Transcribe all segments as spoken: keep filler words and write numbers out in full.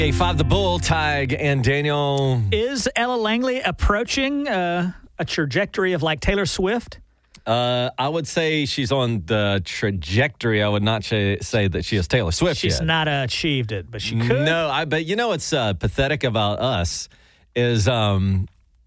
A five, the Bull, Tig, and Daniel. Is Ella Langley approaching uh, a trajectory of like Taylor Swift? Uh, I would say she's on the trajectory. I would not sh- say that she is Taylor Swift She's yet. not achieved it, but she could. No, I but you know what's uh, pathetic about us is um,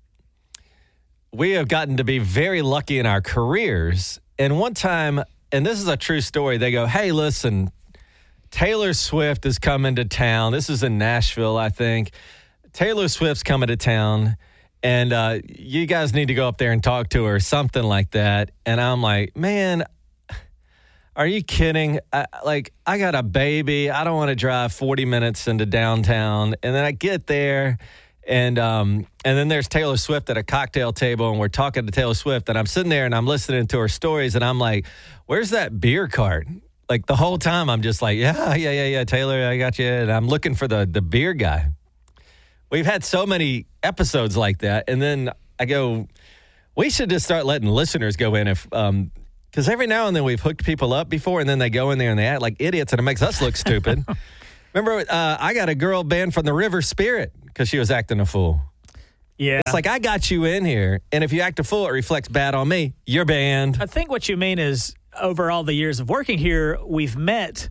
we have gotten to be very lucky in our careers. And one time, and this is a true story, they go, hey, listen, Taylor Swift is coming to town. This is in Nashville, I think. Taylor Swift's coming to town. And uh, you guys need to go up there and talk to her, something like that. And I'm like, man, are you kidding? I, like, I got a baby. I don't want to drive forty minutes into downtown. And then I get there, and um, and then there's Taylor Swift at a cocktail table, and we're talking to Taylor Swift. And I'm sitting there, and I'm listening to her stories, and I'm like, where's that beer cart? Like, the whole time, I'm just like, yeah, yeah, yeah, yeah, Taylor, I got you. And I'm looking for the the beer guy. We've had so many episodes like that. And then I go, we should just start letting listeners go in if, um, because every now and then we've hooked people up before and then they go in there and they act like idiots and it makes us look stupid. Remember, uh, I got a girl banned from the River Spirit because she was acting a fool. Yeah. It's like, I got you in here. And if you act a fool, it reflects bad on me. You're banned. I think what you mean is over all the years of working here, we've met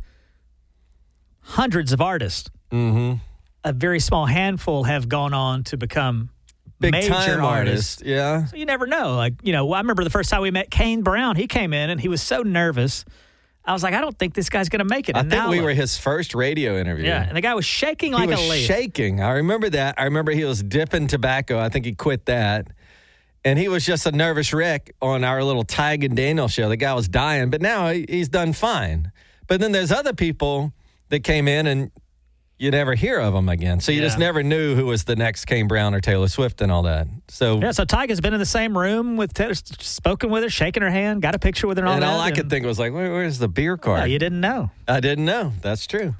hundreds of artists. Mm-hmm. A very small handful have gone on to become Big major time artists. artist. Yeah. So you never know. Like, you know, I remember the first time we met Kane Brown. He came in and he was so nervous. I was like, I don't think this guy's going to make it. I And think now we look. were his first radio interview. Yeah, and the guy was shaking He like was a leaf. shaking. I remember that. I remember he was dipping tobacco. I think he quit that. And he was just a nervous wreck on our little Tig and Daniel show. The guy was dying, but now he, he's done fine. But then there's other people that came in and you never hear of them again. So you Yeah. just never knew who was the next Kane Brown or Taylor Swift and all that. So Yeah, so Tig has been in the same room with Taylor, spoken with her, shaking her hand, got a picture with her and all and that. all I and, could think was like, Where, where's the beer cart? Yeah, you didn't know. I didn't know. That's true.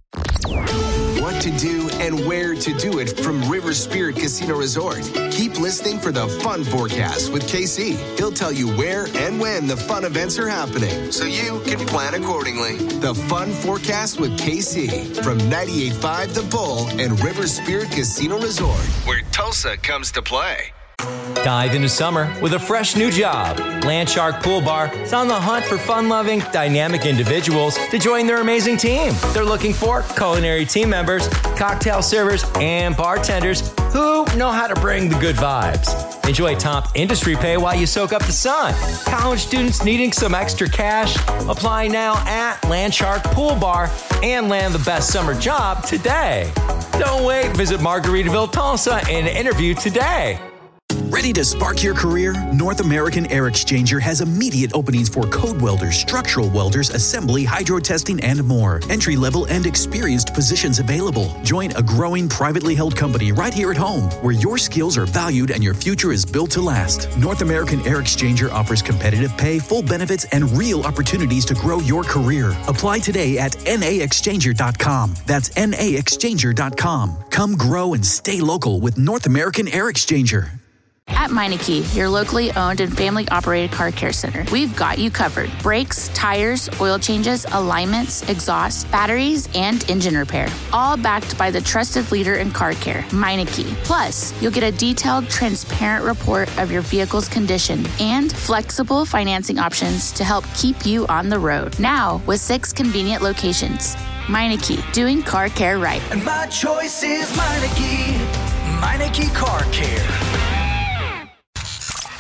What to do and where to do it from River Spirit Casino Resort. Keep listening for the Fun Forecast with K C. He'll tell you where and when the fun events are happening, so you can plan accordingly. The Fun Forecast with K C from ninety-eight point five The Bull and River Spirit Casino Resort, where Tulsa comes to play. Dive into summer with a fresh new job. Landshark Pool Bar is on the hunt for fun-loving, dynamic individuals to join their amazing team. They're looking for culinary team members, cocktail servers, and bartenders who know how to bring the good vibes. Enjoy top industry pay while you soak up the sun. College students needing some extra cash? Apply now at Landshark Pool Bar and land the best summer job today. Don't wait. Visit Margaritaville, Tulsa and interview today. Ready to spark your career? North American Air Exchanger has immediate openings for code welders, structural welders, assembly, hydro testing, and more. Entry-level and experienced positions available. Join a growing privately held company right here at home, where your skills are valued and your future is built to last. North American Air Exchanger offers competitive pay, full benefits, and real opportunities to grow your career. Apply today at N A exchanger dot com. That's N A exchanger dot com. Come grow and stay local with North American Air Exchanger. At Meineke, your locally owned and family-operated car care center, we've got you covered. Brakes, tires, oil changes, alignments, exhaust, batteries, and engine repair. All backed by the trusted leader in car care, Meineke. Plus, you'll get a detailed, transparent report of your vehicle's condition and flexible financing options to help keep you on the road. Now, with six convenient locations. Meineke, doing car care right. And my choice is Meineke. Meineke Car Care.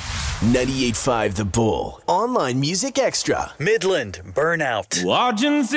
ninety-eight point five The Bull. Online Music Extra. Midland Burnout. Watching